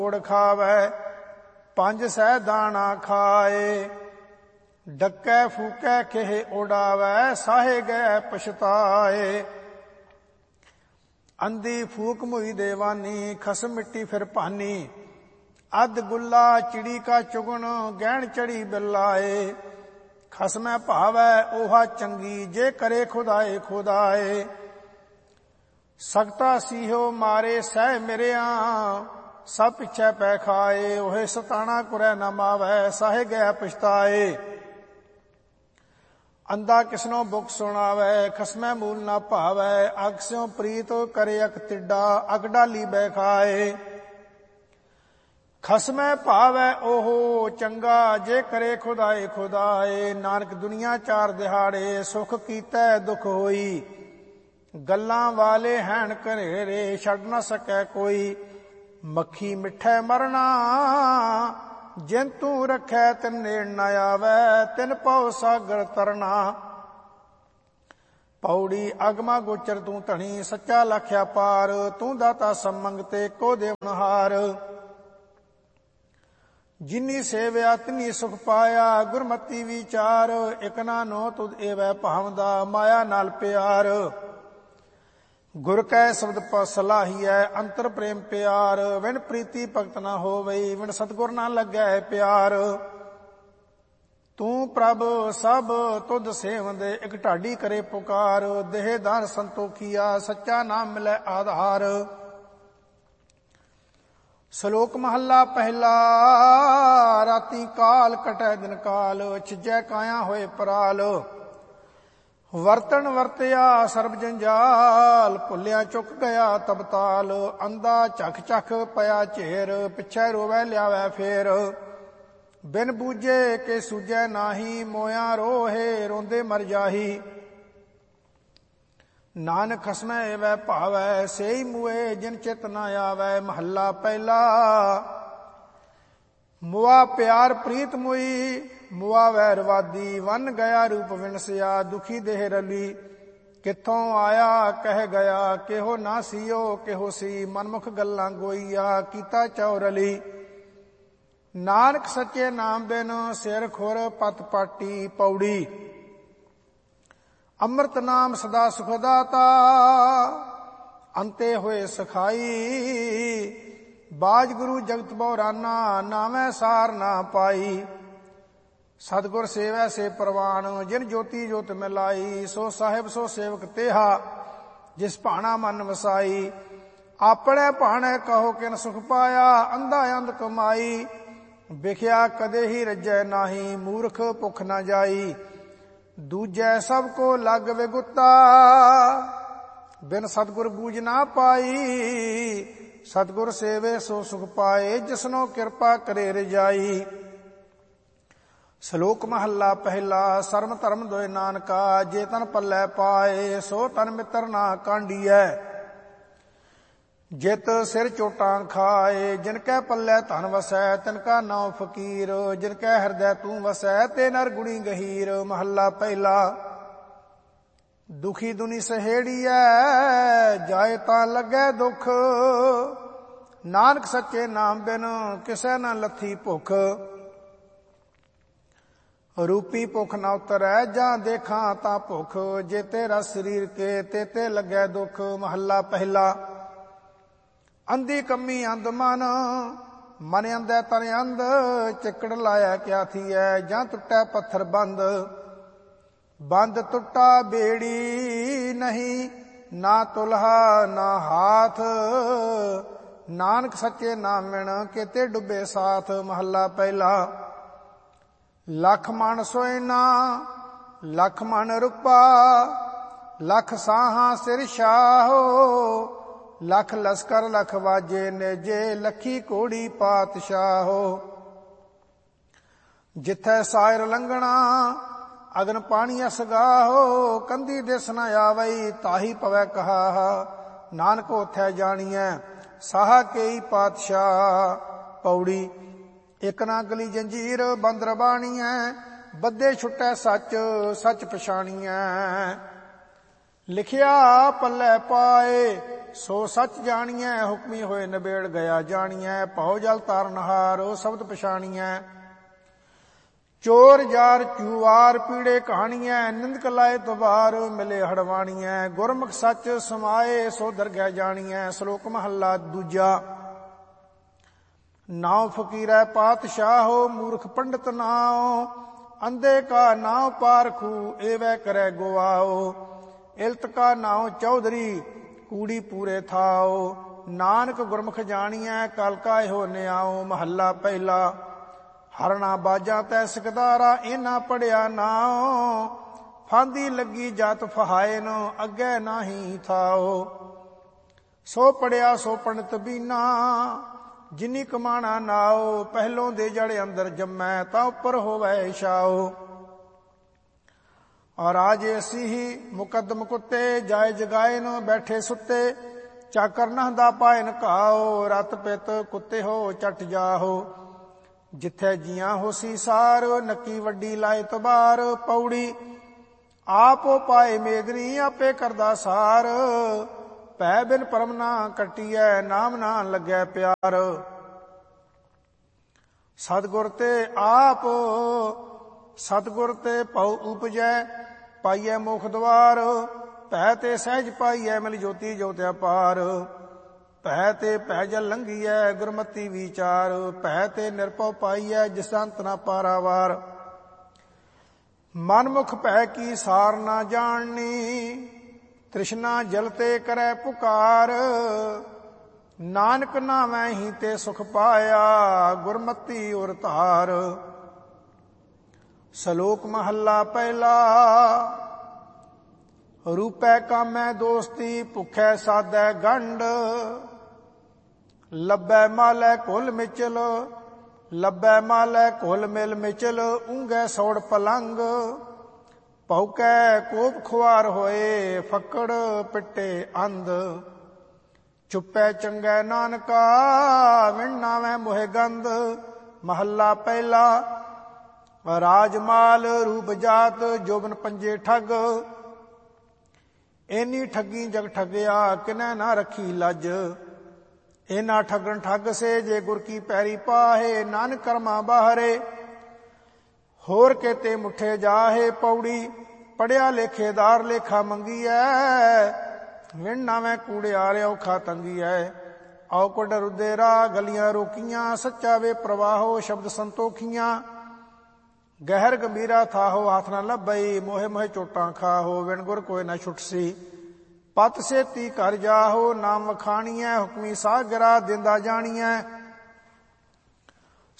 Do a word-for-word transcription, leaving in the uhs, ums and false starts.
ਤੋੜ ਖਾਵੈ ਪੰਜ ਸਹਿ ਦਾਣਾ ਖਾਏ। ਡੱਕੈ ਫੂਕੈ ਖੇਹ ਉਡਾਵੈ ਸਾਹੇ ਗਏ ਪਛਤਾਏ। ਅੰਧੀ ਫੂਕ ਮੁਈ ਦੇਵਾਨੀ ਖਸਮ ਮਿੱਟੀ ਫਿਰ ਭਾਨੀ। ਅੱਧ ਗੁੱਲਾ ਚਿੜੀ ਕਾ ਚੁਗਣ ਗਹਿਣ ਚੜੀ ਬਿਲਾਏ। ਖਸਮੈ ਭਾਵੈ ਓਹਾ ਚੰਗੀ ਜੇ ਕਰੇ ਖੁਦਾਏ ਖੁਦਾਏ। ਸਕਤਾ ਸੀਹੋ ਮਾਰੇ ਸਹਿ ਮਿਰਿਆ ਸਭ ਪਿੱਛੇ ਪੈ ਖਾਏ। ਓਹੇ ਸਤਾਣਾ ਕੁਰੈ ਨਾ ਮਾਵੈ ਸਾਹੇ ਗਏ ਪਛਤਾਏ। ਅੰਧਾ ਕਿਸਨੋਂ ਬੁੱਕ ਸੁਣਾਵੈ ਖਸਮੈ ਮੂਲ ਨਾ ਭਾਵੈ। ਅਗ ਸਿਉ ਪ੍ਰੀਤ ਕਰੇ ਅਕ ਤਿੱਡਾ ਅਗ ਡਾਲੀ ਬੈ ਖਾਏ। ਖਸਮੈ ਭਾਵੈ ਓਹੋ ਚੰਗਾ ਜੇ ਕਰੇ ਖੁਦਾਏ ਖੁਦਾਏ। ਨਾਨਕ ਦੁਨੀਆ ਚਾਰ ਦਿਹਾੜੇ ਸੁਖ ਕੀਤੈ ਦੁਖ ਹੋਈ। ਗੱਲਾਂ ਵਾਲੇ ਹੈਣ ਘਨੇਰੇ ਛੱਡ ਨਾ ਸਕੈ ਕੋਈ। ਮੱਖੀ ਮਿੱਠੈ ਮਰਨਾ ਜਿਨ ਤੂੰ ਰੱਖੈ ਤਿਨ ਨੇੜ ਨਾ ਆਵੈ। ਤਿਨ ਪਉ ਸਾਗਰ ਤਰਨਾ। ਪੌੜੀ ਅਗਮਾ ਗੋਚਰ ਤੂੰ ਧਣੀ ਸੱਚਾ ਲਖਿਆ ਪਾਰ। ਤੂੰ ਦਾਤਾ ਸਭ ਮੰਗਤੇ ਕੋ ਦੇਵਨਹਾਰ। ਜਿਨੀ ਸੇਵਿਆ ਤਿਨੀ ਸੁਖ ਪਾਇਆ ਗੁਰਮਤੀ ਵਿਚਾਰ। ਇਕ ਨਾ ਨੋ ਤੁਧ ਏਵੈ ਭਾਵਦਾ ਮਾਇਆ ਨਾਲ ਪਿਆਰ। ਗੁਰ ਕੈ ਸ਼ਬਦ ਪ ਸਲਾਹੀਐ ਅੰਤਰ ਪ੍ਰੇਮ ਪਿਆਰ। ਵਿਣ ਪ੍ਰੀਤੀ ਭਗਤ ਨਾ ਹੋਵਈ ਵਿਣ ਸਤਿਗੁਰ ਨਾ ਲੱਗੈ ਪਿਆਰ। ਤੂੰ ਪ੍ਰਭ ਸਭ ਤੁਧ ਸੇਵੰਦੇ ਇਕ ਢਾਡੀ ਕਰੇ ਪੁਕਾਰ। ਦੇਹ ਦਾਨ ਸੰਤੋਖੀਆ ਸੱਚਾ ਨਾਮ ਮਿਲੈ ਆਧਾਰ। ਸ਼ਲੋਕ ਮਹੱਲਾ ਪਹਿਲਾ। ਰਾਤੀ ਕਾਲ ਕਟੈ ਦਿਨ ਕਾਲ ਛਿਜੈ ਕਾਇਆ ਹੋਏ ਪਰਾਲ। ਵਰਤਣ ਵਰਤਿਆ ਸਰਬ ਜੰਜਾਲ ਭੁੱਲਿਆ ਚੁੱਕ ਗਿਆ ਤਬਤਾਲ। ਅੰਧਾ ਝਖ ਝਖ ਪਿਆ ਝੇਰ ਪਿੱਛੇ ਰੋਵੈ ਲਿਆਵੈ ਫੇਰ। ਬਿਨ ਬੂਝੇ ਕੇ ਸੂਝੈ ਨਾਹੀ ਮੋਇਆ ਰੋਹੇ ਰੋਂਦੇ ਮਰ ਜਾਹੀ। ਨਾਨਕ ਖਸਮੈ ਏਵੈ ਭਾਵੈ ਸੇਈ ਮੂਏ ਜਿਨ ਚਿਤ ਨਾ ਆਵੈ। ਮਹੱਲਾ ਪਹਿਲਾ। ਮੁਆ ਪਿਆਰ ਪ੍ਰੀਤ ਮੁਈ ਮੁਆ ਵੈਰਵਾਦੀ। ਵਨ ਗਿਆ ਰੂਪ ਵਿਣਸਿਆ ਦੁਖੀ ਦੇਹ ਰਲੀ। ਕਿੱਥੋਂ ਆਇਆ ਕਹਿ ਗਿਆ ਕਿਹੋ ਨਾ ਸੀਓ ਕਿਹੋ ਸੀ। ਮਨਮੁਖ ਗੱਲਾਂ ਗੋਈਆ ਕੀਤਾ ਚੌਰਲੀ। ਨਾਨਕ ਸੱਚੇ ਨਾਮ ਬਿਨ ਸਿਰ ਖੁਰ ਪਤ ਪਾਟੀ। ਪੌੜੀ ਅੰਮ੍ਰਿਤ ਨਾਮ ਸਦਾ ਸੁਖ ਦਾਤਾ ਅੰਤੇ ਹੋਏ ਸਖਾਈ। ਬਾਜ ਗੁਰੂ ਜਗਤ ਬਉਰਾਨਾ ਨਾਮੈ ਸਾਰ ਨਾ ਪਾਈ। ਸਤਿਗੁਰ ਸੇਵੈ ਸੇ ਪ੍ਰਵਾਨ ਜਿਨ ਜੋਤੀ ਜੋਤ ਮਿਲਾਈ। ਸੋ ਸਾਹਿਬ ਸੋ ਸੇਵਕ ਤੇਹਾ ਜਿਸ ਭਾਣਾ ਮਨ ਵਸਾਈ। ਆਪਣੇ ਭਾਣੇ ਕਹੋ ਕਿਨ ਸੁਖ ਪਾਇਆ ਅੰਧਾ ਅੰਧ ਕਮਾਈ। ਵਿਖਿਆ ਕਦੇ ਹੀ ਰੱਜੈ ਨਾਹੀ ਮੂਰਖ ਭੁੱਖ ਨਾ ਜਾਈ। ਦੂਜੈ ਸਭ ਕੋ ਲਗ ਵਿਗੁਤਾ ਬਿਨ ਸਤਿਗੁਰ ਬੂਝ ਨਾ ਪਾਈ। ਸਤਿਗੁਰ ਸੇਵੇ ਸੋ ਸੁਖ ਪਾਏ ਜਿਸਨੋ ਕਿਰਪਾ ਕਰੇ ਰਜਾਈ। ਸ਼ਲੋਕ ਮਹੱਲਾ ਪਹਿਲਾ। ਸਰਮ ਧਰਮ ਦੋਇ ਨਾਨਕਾ ਜੇ ਤਨ ਪੱਲੇ ਪਾਏ। ਸੋ ਤਨ ਮਿੱਤਰ ਨਾ ਕਾਂਡੀਐ ਜਿਤ ਸਿਰ ਚੋਟਾਂ ਖਾਏ। ਜਿਨ ਕੈ ਪੱਲੇ ਧਨ ਵਸੈ ਤਿਨ ਕਾ ਨਾਉ ਫਕੀਰ। ਜਿਨ ਕੈ ਹਿਰਦੈ ਤੂੰ ਵਸੈ ਤੇ ਨਰ ਗੁਣੀ ਗਹੀਰ। ਮਹੱਲਾ ਪਹਿਲਾ। ਦੁਖੀ ਦੁਨੀ ਸਹੇੜੀਐ ਜਾਏ ਤਾਂ ਲੱਗੈ ਦੁੱਖ। ਨਾਨਕ ਸੱਚੇ ਨਾਮ ਬਿਨ ਕਿਸੇ ਨਾ ਲੱਥੀ ਭੁੱਖ। ਰੂਪੀ ਭੁੱਖ ਨਾ ਉਤਰੈ ਜਾਂ ਦੇਖਾਂ ਤਾਂ ਭੁੱਖ। ਜੇ ਤੇਰਾ ਸਰੀਰ ਕੇ ਤੇ ਤੇ ਲੱਗੈ ਦੁੱਖ। ਮਹੱਲਾ ਪਹਿਲਾ। ਅੰਧੀ ਕੰਮੀ ਅੰਧ ਮਨ ਮਨ ਅੰਧੈ ਤਨ ਅੰਧ। ਚਿੱਕੜ ਲਾਇਆ ਕਿਆ ਥੀਐ ਜਾਂ ਟੁੱਟੈ ਪੱਥਰ ਬੰਦ। ਬੰਦ ਟੁੱਟਾ ਬੇੜੀ ਨਹੀਂ ਨਾ ਤੁਲਹਾ ਨਾ ਹਾਥ। ਨਾਨਕ ਸੱਚੇ ਨਾਮ ਮਿਣ ਕਿਤੇ ਡੁੱਬੇ ਸਾਥ। ਮਹੱਲਾ ਪਹਿਲਾ। ਲੱਖ ਮਣ ਸੋਇਨਾ ਲੱਖ ਮਣ ਰੂਪਾ। ਲੱਖ ਸਾਹਾਂ ਸਿਰ ਸ਼ਾਹੋ। ਲੱਖ ਲਸਕਰ ਲਖ ਵਾਜੇ ਨੇਜੇ ਲੱਖੀ ਕੋੜੀ ਪਾਤਸ਼ਾਹੋ। ਜਿੱਥੈ ਸਾਇਰ ਲੰਘਣਾ ਅਗਨ ਪਾਣੀ ਅਸਗਾਹੋ। ਕੰਧੀ ਦਿਸ ਨ ਆਵਈ ਤਾਹੀ ਪਵੈ ਕਹਾ। ਨਾਨਕ ਉਥੈ ਜਾਣੀਐ ਸਾਹਾ ਕੇਈ ਪਾਤਸ਼ਾਹ। ਪੌੜੀ ਇਕ ਨਾ ਗਲੀ ਜੰਜੀਰ ਬੰਦ ਰਬਾਣੀਐ। ਬੱਧੇ ਛੁੱਟੈ ਸੱਚ ਸੱਚ ਪਛਾਣੀਐ। ਲਿਖਿਆ ਪੱਲੇ ਪਾਏ ਸੋ ਸੱਚ ਜਾਣੀਐ, ਹੁਕਮੀ ਹੋਏ ਨਿਬੇੜ ਗਿਆ ਜਾਣੀਐ, ਭਉ ਜਲ ਤਾਰਨਹਾਰ ਸ਼ਬਦ ਪਛਾਣੀਐ। ਚੋਰ ਜਾਰ ਚੂਵਾਰ ਪੀੜੇ ਕਹਾਣੀਐ, ਨਿੰਦਕ ਲਾਏ ਤਵਾਰ ਮਿਲੇ ਹੜਵਾਣੀਐ, ਗੁਰਮੁਖ ਸੱਚ ਸਮਾਏ ਸੋ ਦਰਗਹਿ ਜਾਣੀਐ। ਸ਼ਲੋਕ ਮਹੱਲਾ ਦੂਜਾ। ਨਾਉ ਫਕੀਰੈ ਪਾਤਸ਼ਾਹੋ, ਮੂਰਖ ਪੰਡਤ ਨਾਉ, ਅੰਧੇ ਕਾ ਨਾਉ ਪਾਰਖੂ, ਏਵੈ ਕਰੈ ਗਵਾਓ। ਇਲਤ ਕਾ ਨਾਉ ਚੌਧਰੀ, ਕੂੜੀ ਪੂਰੇ ਥਾਓ, ਨਾਨਕ ਗੁਰਮੁਖ ਜਾਣੀਐ, ਕਲ ਕਾ ਇਹੋ ਨਿਆਓ। ਮਹੱਲਾ ਪਹਿਲਾ। ਹਰਣਾ ਬਾਜਾਂ ਤੈ ਸਿਕਦਾਰਾ, ਇਹਨਾਂ ਪੜਿਆ ਨਾਉ, ਫਾਂਦੀ ਲੱਗੀ ਜਤ ਫਹਾਏ ਨੂੰ, ਅੱਗੇ ਨਾਹੀ ਥਾਓ। ਸੋ ਪੜਿਆ ਸੋ ਪੰਡਤ ਬੀਨਾ, ਜਿਨੀ ਕਮਾਣਾ ਨਾਉ, ਪਹਿਲੋਂ ਦੇ ਜੜ ਅੰਦਰ ਜੰਮੈ, ਤਾਂ ਉੱਪਰ ਹੋਵੈ ਛਾਓ। ਔਰ ਰਾਜ ਐਸੀ ਹੀ ਮੁਕੱਦਮ ਕੁੱਤੇ, ਜਾਏ ਜਗਾਏ ਨੂੰ ਬੈਠੇ ਸੁੱਤੇ, ਚਾਕਰ ਨਹਦਾ ਪਾਇਨ ਘਾਓ, ਰਤ ਪਿਤ ਕੁੱਤੇ ਹੋ ਚਟ ਜਾਹੋ। ਜਿੱਥੇ ਜੀਆਂ ਹੋਸੀ ਸਾਰ, ਨੱਕੀ ਵੱਡੀ ਲਾਏ ਤਬਾਰ, ਪੌੜੀ ਆਪੋ ਪਾਏ ਮੇਦਨੀ, ਆਪੇ ਕਰਦਾ ਸਾਰ, ਭੈ ਬਿਨ ਪਰਮ ਨਾ ਕੱਟੀਐ, ਨਾਮ ਨਾ ਲੱਗੈ ਪਿਆਰ। ਸਤਿਗੁਰ ਤੇ ਆਪ ਸਤਿਗੁਰ ਤੇ ਭਉ ਉਪਜੈ, ਪਾਈਐ ਮੁਖ ਦਵਾਰ, ਭੈ ਤੇ ਸਹਿਜ ਪਾਈਐ, ਮਿਲ ਜੋਤੀ ਜੋਤਿ ਪਾਰ। ਭੈ ਤੇ ਭੈ ਜਲ ਲੰਘੀਐ, ਗੁਰਮਤੀ ਵਿਚਾਰ, ਭੈ ਤੇ ਨਿਰਭਉ ਪਾਈਐ, ਜਿਸ ਅੰਤ ਨਾ ਪਾਰਾਵਾਰ। ਮਨਮੁਖ ਭੈ ਕੀ ਸਾਰ ਨਾ ਜਾਣਨੀ, ਤ੍ਰਿਸ਼ਨਾ ਜਲ ਤੇ ਕਰੈ ਪੁਕਾਰ, ਨਾਨਕ ਨਾਵੈ ਹੀ ਤੇ ਸੁਖ ਪਾਇਆ, ਗੁਰਮਤੀ ਉਰ ਧਾਰ। ਸ਼ਲੋਕ ਮਹੱਲਾ ਪਹਿਲਾ। ਰੂਪੈ ਕਾਮੈ ਦੋਸਤੀ, ਭੁਖੈ ਸਾਧੈ ਗੰਢ, ਲੱਭੈ ਮਾਲੈ ਘੁਲ ਮਿਚਲ, ਲੱਭੈ ਮਾਲੈ ਘੁਲ ਮਿਲ ਮਿਚਲ, ਊਂਘੈ ਸੌੜ ਪਲੰਗ, ਭੌਕੈ ਕੋਪ ਖੁਆਰ ਹੋਏ, ਫੱਕੜ ਪਿੱਟੇ ਅੰਧ। ਚੁੱਪੈ ਚੰਗੈ ਨਾਨਕਾ, ਵਿਣ ਨਾਵੈ ਮੋਹਿ ਗੰਧ। ਮਹੱਲਾ ਪਹਿਲਾ। ਰਾਜਮਾਲ ਰੂਪ ਜਾਤ, ਜੋਬਨ ਪੰਜੇ ਠੱਗ, ਐਨੀ ਠੱਗੀ ਜਗ ਠੱਗਿਆ, ਕਿਨੈ ਨਾ ਰੱਖੀ ਲੱਜ। ਇਹਨਾਂ ਠੱਗਣ ਠੱਗ ਸੇ, ਜੇ ਗੁਰ ਕੀ ਪੈਰੀ ਪਾਹੇ, ਨਾਨਕ ਕਰਮਾ ਬਾਹਰੇ, ਹੋਰ ਕੇਤੇ ਮੁੱਠੇ ਜਾਹੇ। ਪੌੜੀ ਪੜਿਆ ਲੇਖੇਦਾਰ, ਲੇਖਾ ਮੰਗੀਐ, ਵਿਣ ਨਾਵੇਂ ਕੂੜਿਆਰ ਔਖਾ ਤੰਗੀਐ। ਔਕੜ ਰੁਦੇ ਰਾਹ, ਗਲੀਆਂ ਰੋਕੀਆਂ, ਸੱਚਾ ਵੇ ਪ੍ਰਵਾਹੋ, ਸ਼ਬਦ ਸੰਤੋਖੀਆਂ। ਗਹਿਰ ਗੰਭੀਰਾ ਥਾਹੋ, ਹੱਥ ਨਾ ਲੱਭਈ, ਮੋਹੇ ਮੋਹੇ ਚੋਟਾਂ ਖਾਹੋ, ਵਿਣ ਗੁਰ ਕੋਈ ਨਾ ਛੁਟਸੀ। ਪਤ ਸੇਤੀ ਘਰ ਜਾਹੋ, ਨਾਮ ਵਖਾਣੀਐ, ਹੁਕਮੀ ਸਾਗਰਾ ਦਿੰਦਾ ਜਾਣੀਐ।